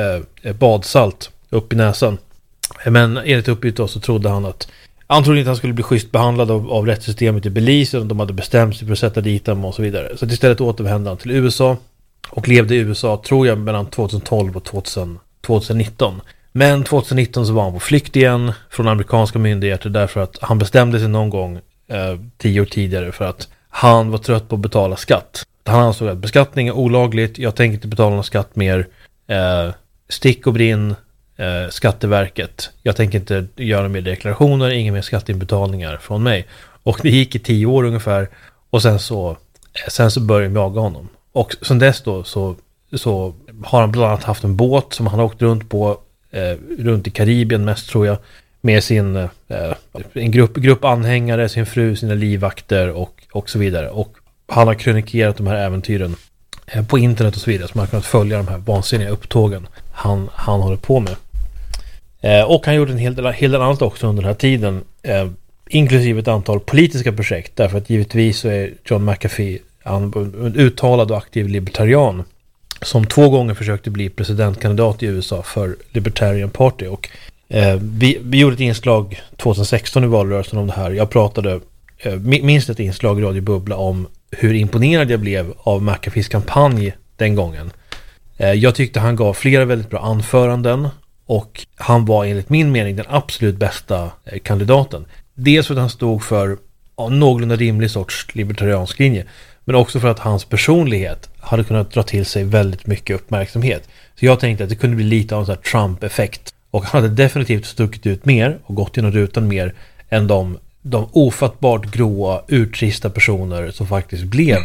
badsalt upp i näsan. Men enligt uppgift då så trodde han att han trodde inte han skulle bli schysst behandlad av rättssystemet i Belize och de hade bestämt sig för att sätta dit dem och så vidare. Så istället återvände han till USA och levde i USA, tror jag, mellan 2012 och 2019. Men 2019 så var han på flykt igen från amerikanska myndigheter därför att han bestämde sig någon gång 10 år tidigare för att han var trött på att betala skatt. Han ansåg att beskattning är olagligt, jag tänker inte betala någon skatt mer. Stick och brinn, Skatteverket. Jag tänker inte göra mer deklarationer, inga mer skatteinbetalningar från mig. Och det gick i 10 år ungefär och sen så Sen så började de jaga honom. Och sen dess då så har han bland annat haft en båt som han har åkt runt på, runt i Karibien mest tror jag, med sin en grupp anhängare, sin fru, sina livvakter och så vidare. Och han har krönikerat de här äventyren på internet och så vidare, så man har kunnat följa de här vansinniga upptågen han håller på med. Och han gjorde en hel del annat också under den här tiden, inklusive ett antal politiska projekt, därför att givetvis så är John McAfee en uttalad och aktiv libertarian som 2 gånger försökte bli presidentkandidat i USA för Libertarian Party. Och vi gjorde ett inslag 2016 i valrörelsen om det här. Jag pratade minst ett inslag i Radio Bubbla om hur imponerad jag blev av McAfees kampanj den gången. Jag tyckte han gav flera väldigt bra anföranden och han var enligt min mening den absolut bästa kandidaten. Dels för att han stod för någorlunda rimlig sorts libertariansk linje, men också för att hans personlighet hade kunnat dra till sig väldigt mycket uppmärksamhet. Så jag tänkte att det kunde bli lite av en sån här Trump-effekt. Och han hade definitivt stuckit ut mer och gått genom rutan mer än de ofattbart gråa, urtrista personer som faktiskt blev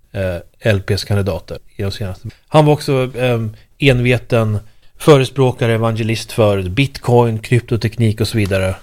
LPs kandidater i de senaste. Han var också enveten förespråkare, evangelist för bitcoin, kryptoteknik och så vidare.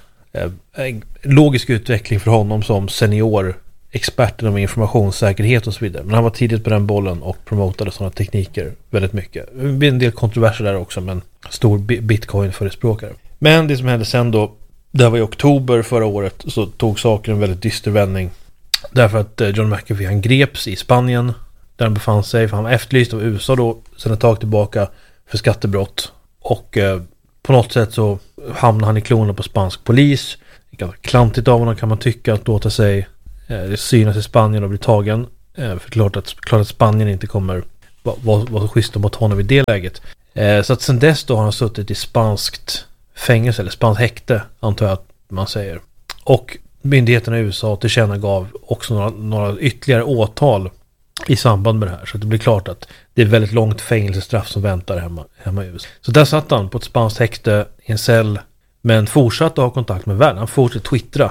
Logisk utveckling för honom som senior expert inom informationssäkerhet och så vidare. Men han var tidigt på den bollen och promotade sådana tekniker väldigt mycket. Det blev en del kontroverser där också, men stor bitcoin-förespråkare. Men det som hände sen då, det var i oktober förra året, så tog saker en väldigt dyster vändning. Därför att John McAfee, han greps i Spanien där han befann sig, för han var efterlyst av USA då sedan ett tag tillbaka för skattebrott. Och på något sätt så hamnade han i klorna på spansk polis. Det är ganska klantigt av honom, kan man tycka, att låta sig synas i Spanien och bli tagen. För klart att Spanien inte kommer vara så schysst mot honom i det läget. Så att sen dess då har han suttit i spanskt fängelse, eller spanskt häkte, antar jag att man säger. Och myndigheterna i USA tillkännagav också några ytterligare åtal i samband med det här. Så att det blir klart att det är väldigt långt fängelsestraff som väntar hemma i USA. Så där satt han på ett spanskt häkte i en cell, men fortsatte att ha kontakt med världen. Han fortsatte twittra.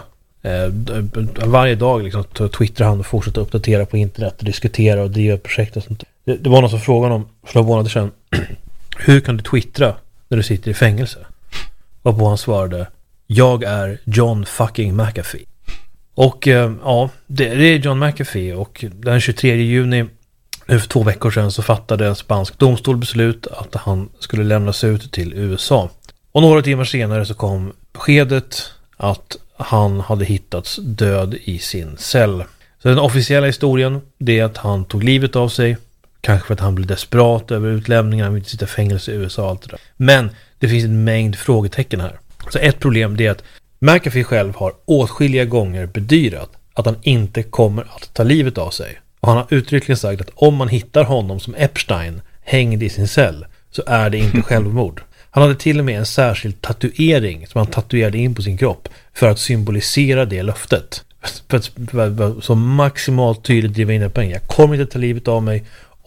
Varje dag liksom twittrar han och fortsätter uppdatera på internet och diskutera och driva projekt och sånt. Det var någon som frågade om för några månader sedan: hur kan du twittra när du sitter i fängelse? Och på han svarade: jag är John fucking McAfee. Och ja, det är John McAfee. Och den 23 juni för 2 veckor sedan så fattade en spansk domstol beslut att han skulle lämnas ut till USA. Och några timmar senare så kom beskedet att han hade hittats död i sin cell. Så den officiella historien, det är att han tog livet av sig. Kanske för att han blev desperat över utlämningen. Han vill inte sitta i fängelse i USA och allt det där. Men det finns en mängd frågetecken här. Så ett problem, det är att McAfee själv har åtskilliga gånger bedyrat att han inte kommer att ta livet av sig. Och han har uttryckligen sagt att om man hittar honom som Epstein hängd i sin cell så är det inte självmord. Han hade till och med en särskild tatuering som han tatuerade in på sin kropp för att symbolisera det löftet. För att så maximalt tydligt driva in det på en. Jag kommer inte ta livet av mig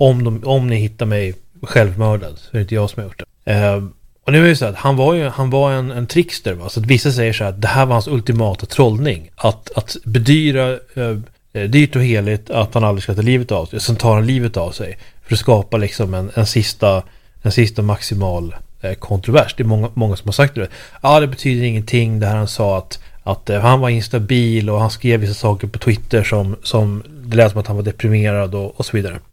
om ni hittar mig självmördad, så är det inte jag som har gjort det. Och nu är det så att han var en trickster, va? Så att vissa säger så här att det här var hans ultimata trollning. Att bedyra dyrt och heligt att han aldrig ska ta livet av sig. Sen tar han livet av sig för att skapa liksom en sista maximal kontrovers. Det är många som har sagt det. Ja, det betyder ingenting. Det här han sa att han var instabil och han skrev vissa saker på Twitter som det lät som att han var deprimerad och så vidare.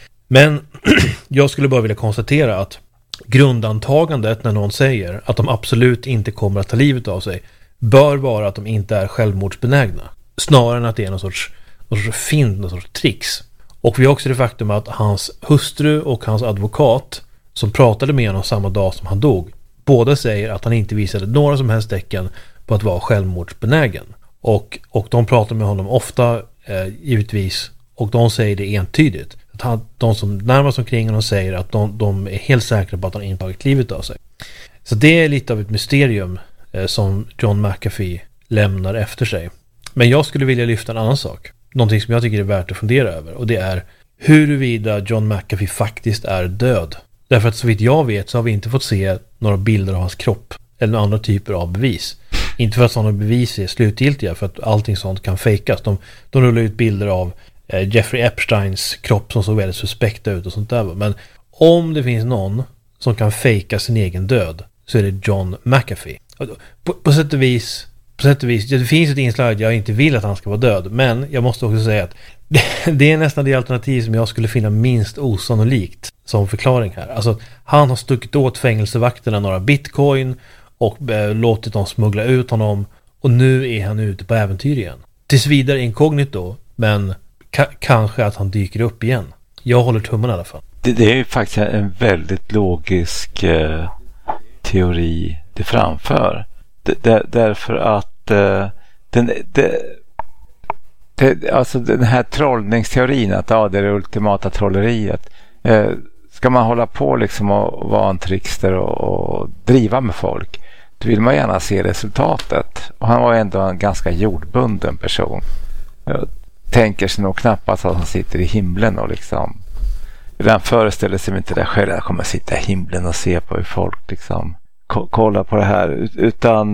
Men jag skulle bara vilja konstatera att grundantagandet när någon säger att de absolut inte kommer att ta livet av sig bör vara att de inte är självmordsbenägna. Snarare än att det är någon sorts fint, någon sorts tricks. Och vi har också det faktum att hans hustru och hans advokat som pratade med honom samma dag som han dog, båda säger att han inte visade några som helst tecken på att vara självmordsbenägen. Och de pratar med honom ofta, givetvis, och de säger det entydigt. Att de som närmast omkring honom säger att de är helt säkra på att han inte tagit livet av sig. Så det är lite av ett mysterium som John McAfee lämnar efter sig. Men jag skulle vilja lyfta en annan sak. Någonting som jag tycker är värt att fundera över. Och det är huruvida John McAfee faktiskt är död. Därför att så vitt jag vet så har vi inte fått se några bilder av hans kropp. Eller andra typer av bevis. Inte för att sådana bevis är slutgiltiga, för att allting sånt kan fejkas. De rullar ut bilder av Jeffrey Epsteins kropp som såg väldigt suspekt ut och sånt där. Men om det finns någon som kan fejka sin egen död så är det John McAfee. På sätt och vis, det finns ett inslag att jag inte vill att han ska vara död, men jag måste också säga att det är nästan det alternativ som jag skulle finna minst osannolikt som förklaring här. Alltså, han har stuckit åt fängelsevakterna några bitcoin och låtit dem smuggla ut honom, och nu är han ute på äventyr igen. Tills vidare inkognito, men kanske att han dyker upp igen. Jag håller tummen i alla fall. Det är ju faktiskt en väldigt logisk teori det framför. Därför att alltså den här trollningsteorin, att det är det ultimata trolleriet. Ska man hålla på liksom och vara en trickster och driva med folk, då vill man gärna se resultatet. Och han var ändå en ganska jordbunden person. Jag tänker sig nog knappast att han sitter i himlen och liksom, redan föreställer sig inte det själv, jag kommer sitta i himlen och se på hur folk liksom kolla på det här, utan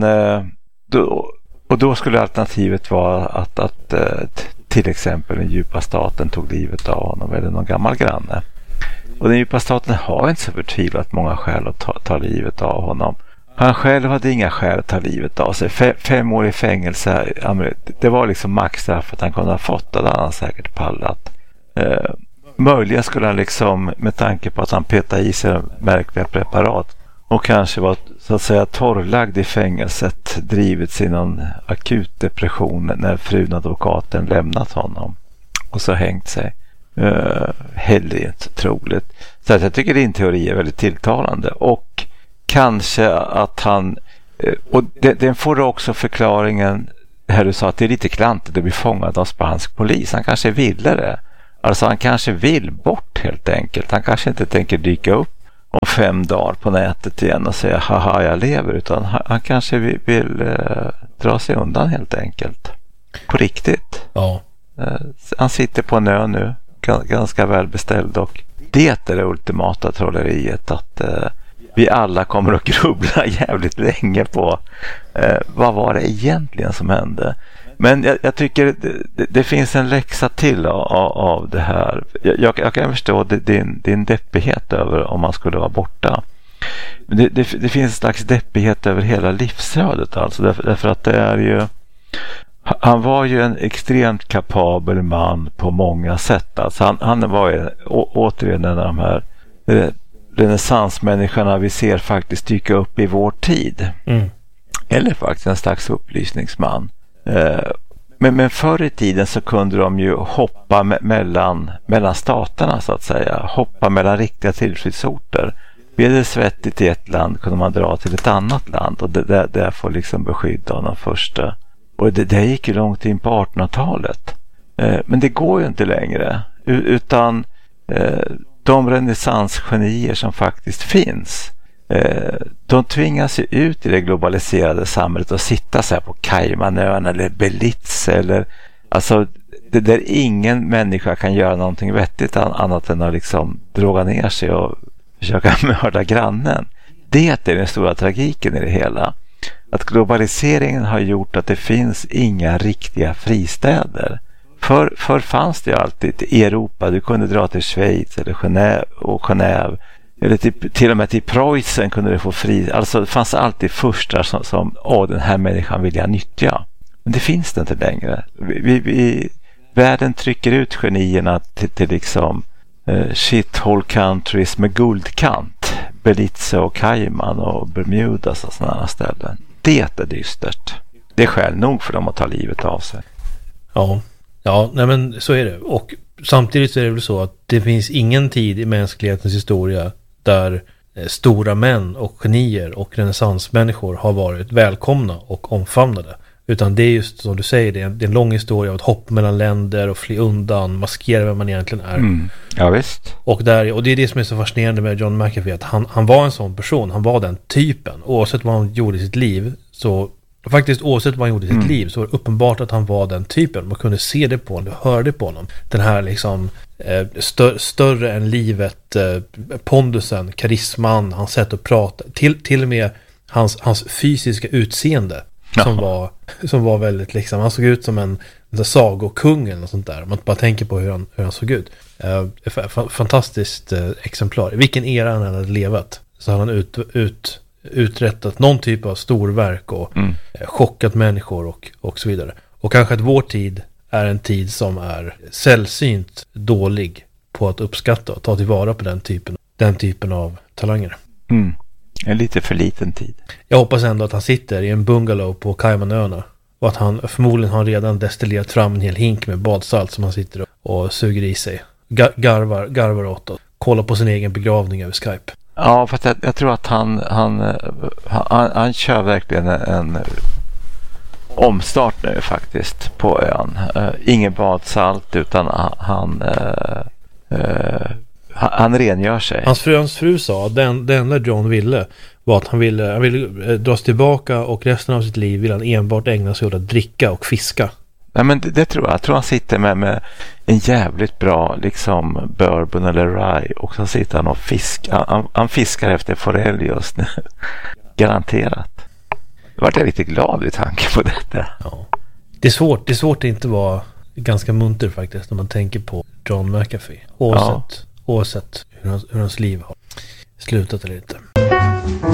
då skulle alternativet vara att till exempel den djupa staten tog livet av honom eller någon gammal granne. Och den djupa staten har inte så förtvivlat många skäl att ta livet av honom. Han själv hade inga skäl att ta livet av sig. 5 år i fängelse, det var liksom maxstraff att han kunde ha fått, det hade han säkert pallat. Möjligen skulle han liksom, med tanke på att han petade i sig märkliga preparat och kanske var så att säga torrlagd i fängelset, drivit sin någon akut depression när frun advokaten lämnat honom och så hängt sig. Heller inte troligt. Så att jag tycker din teori är väldigt tilltalande, och kanske att han, och den får också förklaringen här du sa att det är lite klantigt att bli fångad av spansk polis. Han kanske ville det. Alltså han kanske vill bort helt enkelt. Han kanske inte tänker dyka upp om 5 dagar på nätet igen och säga haha jag lever, utan han kanske vill dra sig undan helt enkelt. På riktigt. Ja. Han sitter på en ö nu, ganska välbeställd, och det är det ultimata trolleriet, att vi alla kommer att grubbla jävligt länge på vad var det egentligen som hände. Men jag tycker det finns en läxa till av det här. Jag kan förstå din deppighet över om man skulle vara borta. Men det finns en slags deppighet över hela livsödet, alltså därför att det är ju, han var ju en extremt kapabel man på många sätt. Alltså han var ju återigen en av de här renässansmänniskorna vi ser faktiskt dyka upp i vår tid. Eller faktiskt en slags upplysningsman. Men förr i tiden så kunde de ju hoppa mellan staterna så att säga. Hoppa mellan riktiga tillflyktsorter. Blev det svettigt i ett land kunde man dra till ett annat land, och där får liksom beskydda honom först. Och det gick ju långt in på 1800-talet. Men det går ju inte längre. Utan de renässansgenier som faktiskt finns, de tvingas ju ut i det globaliserade samhället och sitta så här på Caymanöarna eller Belize, eller alltså där ingen människa kan göra någonting vettigt annat än att liksom droga ner sig och försöka mörda grannen. Det är den stora tragiken i det hela. Att globaliseringen har gjort att det finns inga riktiga fristäder. Förr fanns det ju alltid i Europa, du kunde dra till Schweiz eller Genève eller till och med till Preussen kunde du få fri. Alltså det fanns alltid första som den här människan vill jag nyttja. Men det finns det inte längre. Världen trycker ut genierna till liksom shithole countries med guldkant. Belize och Cayman och Bermuda och sådana ställen. Det är dystert. Det är skäl nog för dem att ta livet av sig. Ja, nej men så är det. Och samtidigt så är det väl så att det finns ingen tid i mänsklighetens historia där stora män och genier och renässansmänniskor har varit välkomna och omfamnade. Utan det är just som du säger, det är en lång historia av ett hopp mellan länder och fly undan, maskera vem man egentligen är. Ja visst. Och det är det som är så fascinerande med John McAfee, att han var en sån person, han var den typen. Oavsett vad han gjorde i sitt liv, så faktiskt oavsett vad han gjorde i sitt liv, så var det uppenbart att han var den typen. Man kunde se det på honom, hörde på honom. Den här liksom större än livet, pondusen, karisman, hans sätt att prata, till och med hans fysiska utseende som var väldigt liksom, han såg ut som en sagokungen och sånt där. Om man bara tänker på hur han såg ut. Fantastiskt exemplar. I vilken era han hade levat så har han uträttat någon typ av storverk och chockat människor och så vidare. Och kanske att vår tid är en tid som är sällsynt dålig på att uppskatta och ta tillvara på den typen av talanger. En lite för liten tid. Jag hoppas ändå att han sitter i en bungalow på Caymanöarna och att han förmodligen har redan destillerat fram en hel hink med badsalt som han sitter och suger i sig. Garvar åt och kollar på sin egen begravning över Skype. Ja, för att jag tror att han kör verkligen en omstart nu faktiskt på ön. Ingen badsalt utan han rengör sig. Hans fru sa att det enda John ville var att han ville dras tillbaka och resten av sitt liv vill han enbart ägna sig åt att dricka och fiska. Nej, men det tror jag. Jag tror han sitter med en jävligt bra liksom bourbon eller rye och så sitter han och fiskar. Han fiskar efter forell just nu. Garanterat. Då vart jag lite glad i tanken på detta. Ja. Det är svårt att inte vara ganska munter faktiskt när man tänker på John McAfee. Oavsett hur hans liv har slutat eller inte.